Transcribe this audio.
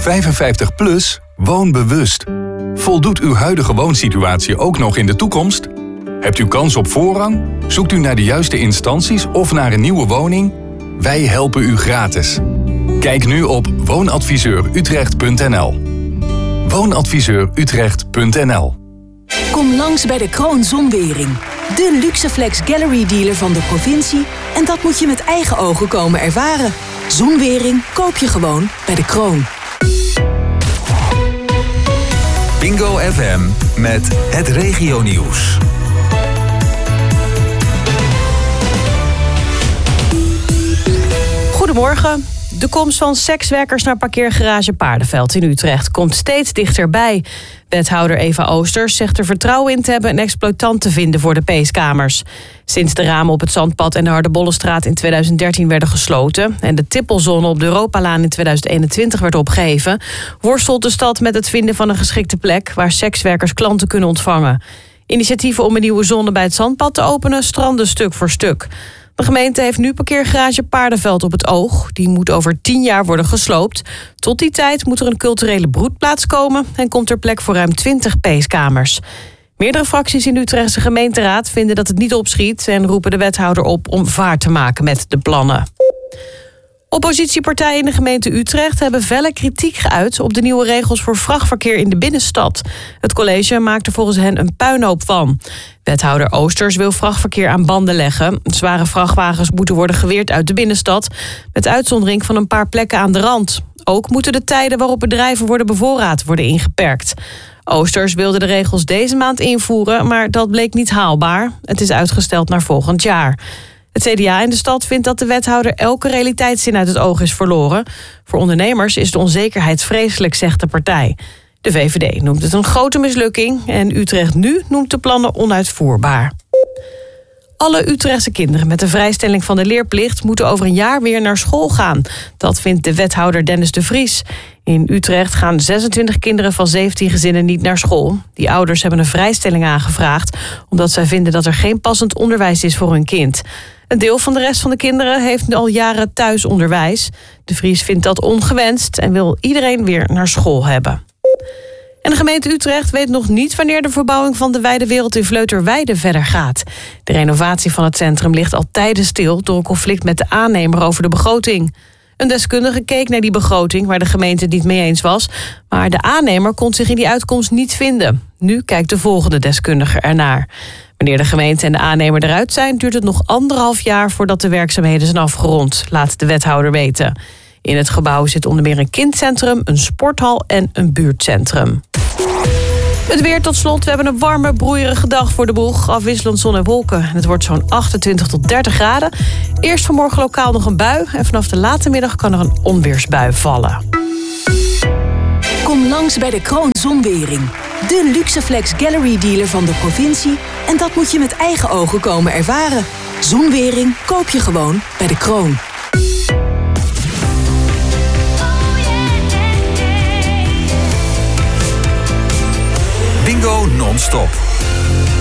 55 plus, woon bewust. Voldoet uw huidige woonsituatie ook nog in de toekomst? Hebt u kans op voorrang? Zoekt u naar de juiste instanties of naar een nieuwe woning? Wij helpen u gratis. Kijk nu op woonadviseurutrecht.nl. Woonadviseurutrecht.nl. Kom langs bij de Kroon Zonwering. De Luxeflex Gallery dealer van de provincie. En dat moet je met eigen ogen komen ervaren. Zonwering koop je gewoon bij de Kroon. Bingo FM met het regionieuws. Goedemorgen. De komst van sekswerkers naar parkeergarage Paardenveld in Utrecht komt steeds dichterbij. Wethouder Eva Oosters zegt er vertrouwen in te hebben een exploitant te vinden voor de peeskamers. Sinds de ramen op het Zandpad en de Hardebollenstraat in 2013 werden gesloten en de tippelzone op de Europalaan in 2021 werd opgeheven, worstelt de stad met het vinden van een geschikte plek waar sekswerkers klanten kunnen ontvangen. Initiatieven om een nieuwe zone bij het Zandpad te openen stranden stuk voor stuk. De gemeente heeft nu parkeergarage Paardenveld op het oog. Die moet over 10 jaar worden gesloopt. Tot die tijd moet er een culturele broedplaats komen en komt er plek voor ruim 20 peeskamers. Meerdere fracties in de Utrechtse gemeenteraad vinden dat het niet opschiet en roepen de wethouder op om vaart te maken met de plannen. Oppositiepartijen in de gemeente Utrecht hebben felle kritiek geuit op de nieuwe regels voor vrachtverkeer in de binnenstad. Het college maakt er volgens hen een puinhoop van. Wethouder Oosters wil vrachtverkeer aan banden leggen. Zware vrachtwagens moeten worden geweerd uit de binnenstad, met uitzondering van een paar plekken aan de rand. Ook moeten de tijden waarop bedrijven worden bevoorraad worden ingeperkt. Oosters wilde de regels deze maand invoeren, maar dat bleek niet haalbaar. Het is uitgesteld naar volgend jaar. Het CDA in de stad vindt dat de wethouder elke realiteitszin uit het oog is verloren. Voor ondernemers is de onzekerheid vreselijk, zegt de partij. De VVD noemt het een grote mislukking en Utrecht Nu noemt de plannen onuitvoerbaar. Alle Utrechtse kinderen met de vrijstelling van de leerplicht moeten over een jaar weer naar school gaan. Dat vindt de wethouder Dennis de Vries. In Utrecht gaan 26 kinderen van 17 gezinnen niet naar school. Die ouders hebben een vrijstelling aangevraagd omdat zij vinden dat er geen passend onderwijs is voor hun kind. Een deel van de rest van de kinderen heeft al jaren thuisonderwijs. De Vries vindt dat ongewenst en wil iedereen weer naar school hebben. En de gemeente Utrecht weet nog niet wanneer de verbouwing van de Weidewereld in Vleuterweide verder gaat. De renovatie van het centrum ligt al tijden stil door een conflict met de aannemer over de begroting. Een deskundige keek naar die begroting waar de gemeente het niet mee eens was, maar de aannemer kon zich in die uitkomst niet vinden. Nu kijkt de volgende deskundige ernaar. Wanneer de gemeente en de aannemer eruit zijn, duurt het nog 1,5 jaar voordat de werkzaamheden zijn afgerond, laat de wethouder weten. In het gebouw zit onder meer een kindcentrum, een sporthal en een buurtcentrum. Het weer tot slot. We hebben een warme, broeierige dag voor de boeg. Afwisselend zon en wolken. En het wordt zo'n 28 tot 30 graden. Eerst vanmorgen lokaal nog een bui. En vanaf de late middag kan er een onweersbui vallen. Kom langs bij de Kroon Zonwering. De Luxeflex Gallery dealer van de provincie. En dat moet je met eigen ogen komen ervaren. Zonwering koop je gewoon bij de Kroon. Bingo non-stop.